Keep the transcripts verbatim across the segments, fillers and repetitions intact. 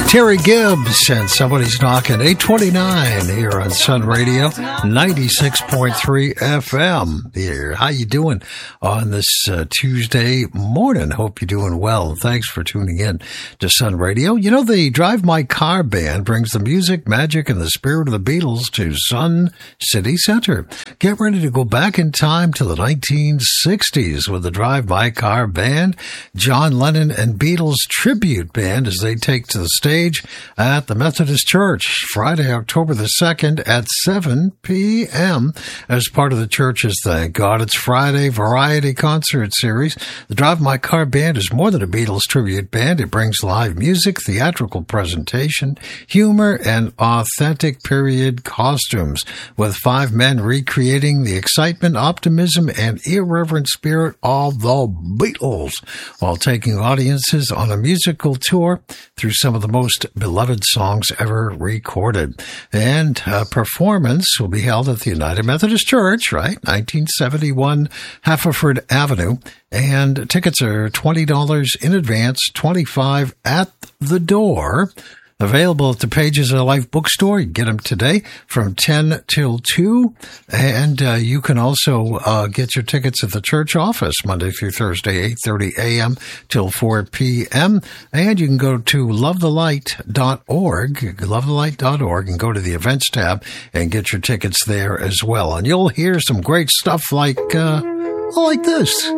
Terry Gibbs and Somebody's Knocking, eight twenty-nine here on Sun Radio, ninety-six point three F M here. How you doing on this uh, Tuesday morning? Hope you're doing well. Thanks for tuning in to Sun Radio. You know, the Drive My Car Band brings the music, magic, and the spirit of the Beatles to Sun City Center. Get ready to go back in time to the nineteen sixties with the Drive My Car Band, John Lennon and Beatles tribute band as they take to the stage at the Methodist Church Friday, October the second at seven p.m. as part of the church's Thank God It's Friday variety concert series. The Drive My Car Band is more than a Beatles tribute band. It brings live music, theatrical presentation, humor, and authentic period costumes, with five men recreating the excitement, optimism, and irreverent spirit of the Beatles while taking audiences on a musical tour through some of the most beloved songs ever recorded. And a performance will be held at the United Methodist Church, right? nineteen seventy-one Haverford Avenue. And tickets are twenty dollars in advance, twenty-five dollars at the door. Available at the Pages of Life bookstore. You can get them today from ten till two. And uh, you can also uh, get your tickets at the church office Monday through Thursday, eight thirty a.m. till four p.m. And you can go to love the light dot org, love the light dot org, and go to the events tab and get your tickets there as well. And you'll hear some great stuff like, uh, like this.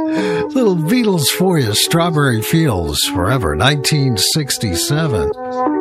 Little Beatles for you, Strawberry Fields Forever, nineteen sixty-seven.